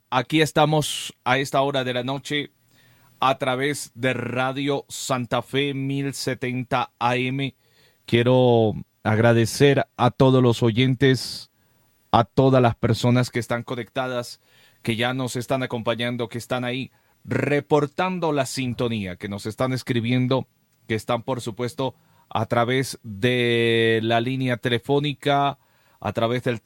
aquí estamos a esta hora de la noche a través de Radio Santa Fe 1070 AM. Quiero agradecer a todos los oyentes, a todas las personas que están conectadas, que ya nos están acompañando, que están ahí reportando la sintonía, que nos están escribiendo, que están por supuesto a través de la línea telefónica, a través del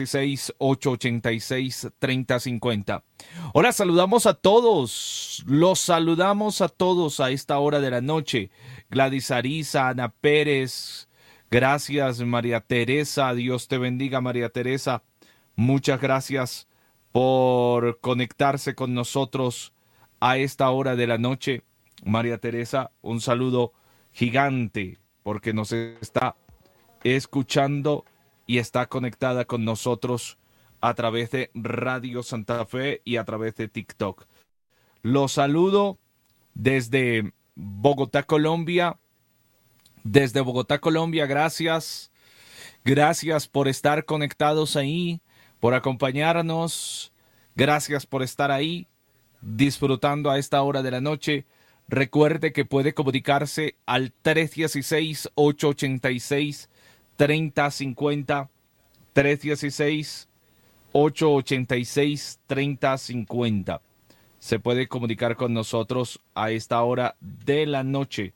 316-886-3050. Hola, saludamos a todos, los saludamos a todos a esta hora de la noche. Gladys Arisa, Ana Pérez, gracias María Teresa, Dios te bendiga María Teresa, muchas gracias por conectarse con nosotros a esta hora de la noche. María Teresa, un saludo gigante porque nos está escuchando y está conectada con nosotros a través de Radio Santa Fe y a través de TikTok. Los saludo desde Bogotá, Colombia. Desde Bogotá, Colombia, gracias. Gracias por estar conectados ahí, por acompañarnos. Gracias por estar ahí, disfrutando a esta hora de la noche. Recuerde que puede comunicarse al 316-886-3050, 316-886-3050. Se puede comunicar con nosotros a esta hora de la noche.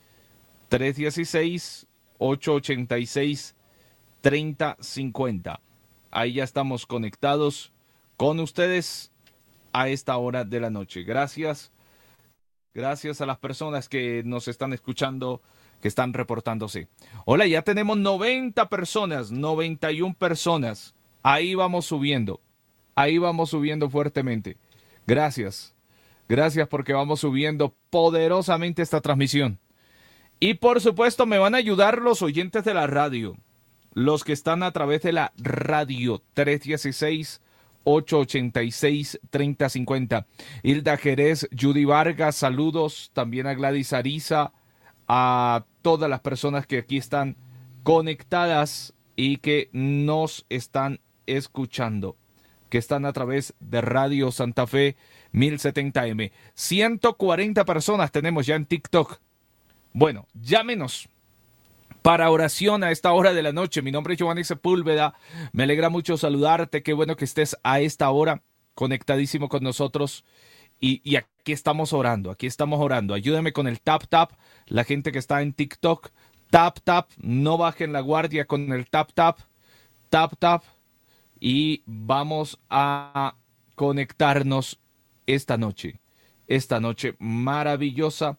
316-886-3050. Ahí ya estamos conectados con ustedes a esta hora de la noche. Gracias. Gracias a las personas que nos están escuchando, que están reportándose. Hola, ya tenemos 90 personas, 91 personas. Ahí vamos subiendo fuertemente. Gracias. Gracias porque vamos subiendo poderosamente esta transmisión. Y por supuesto me van a ayudar los oyentes de la radio, los que están a través de la radio 316-886-3050. Hilda Jerez, Judy Vargas, saludos también a Gladys Arisa, a todas las personas que aquí están conectadas y que nos están escuchando, que están a través de Radio Santa Fe 1070M. 140 personas tenemos ya en TikTok. Bueno, llámenos para oración a esta hora de la noche. Mi nombre es Giovanni Sepúlveda. Me alegra mucho saludarte. Qué bueno que estés a esta hora conectadísimo con nosotros. Y aquí estamos orando, Ayúdame con el tap tap. La gente que está en TikTok, tap tap. No bajen la guardia con el tap tap. Tap tap. Y vamos a conectarnos esta noche maravillosa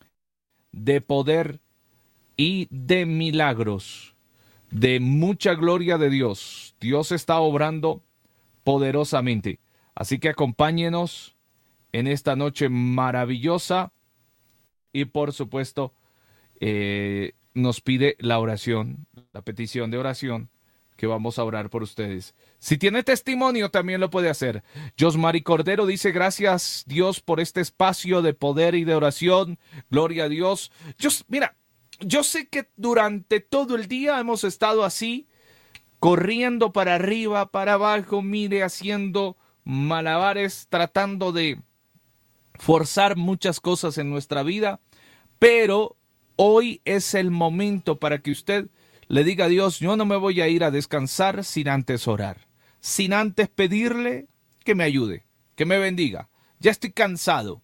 de poder y de milagros, de mucha gloria de Dios. Dios está obrando poderosamente. Así que acompáñenos en esta noche maravillosa y por supuesto nos pide la oración, la petición de oración, que vamos a orar por ustedes. Si tiene testimonio también lo puede hacer. Josmari Cordero dice: gracias Dios por este espacio de poder y de oración. Gloria a Dios. Yo sé que durante todo el día hemos estado así, corriendo para arriba, para abajo, haciendo malabares, tratando de forzar muchas cosas en nuestra vida, pero hoy es el momento para que usted le diga a Dios: yo no me voy a ir a descansar sin antes orar, sin antes pedirle que me ayude, que me bendiga. Ya estoy cansada,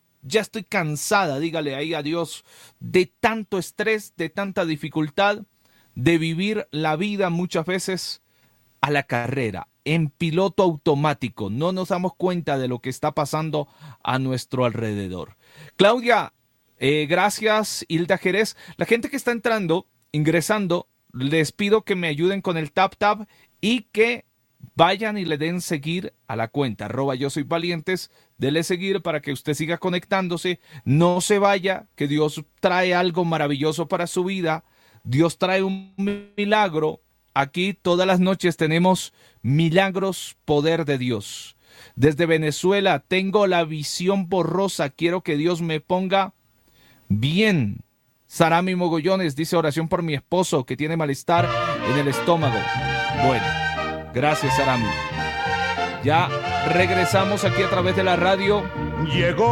dígale ahí a Dios, de tanto estrés, de tanta dificultad, de vivir la vida muchas veces a la carrera, en piloto automático. No nos damos cuenta de lo que está pasando a nuestro alrededor. Claudia, gracias. Hilda Jerez, la gente que está ingresando, les pido que me ayuden con el tap tap y que vayan y le den seguir a la cuenta @yosoyvalientes. Dele seguir para que usted siga conectándose. No se vaya, que Dios trae algo maravilloso para su vida. Dios trae un milagro. Aquí todas las noches tenemos milagros, poder de Dios. Desde Venezuela, tengo la visión borrosa. Quiero que Dios me ponga bien. Sarami Mogollones dice: oración por mi esposo que tiene malestar en el estómago. Bueno, gracias Sarami. Ya Regresamos aquí a través de la radio. Llegó